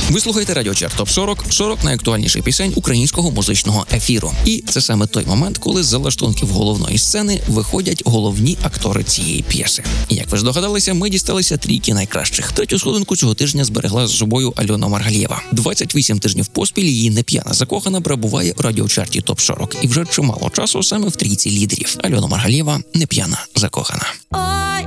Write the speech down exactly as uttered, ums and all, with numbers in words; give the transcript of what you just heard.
Ви слухаєте радіочарт Топ сорок, сорок найактуальніших пісень українського музичного ефіру. І це саме той момент, коли з залаштунків головної сцени виходять головні актори цієї п'єси. І як ви ж догадалися, ми дісталися трійки найкращих. Третю сходинку цього тижня зберегла з собою Альона Маргалієва. двадцять вісім тижнів поспіль її неп'яна закохана перебуває у радіочарті Топ сорок. І вже чимало часу саме в трійці лідерів. Альона Маргалієва «Неп'яна закохана». Ой,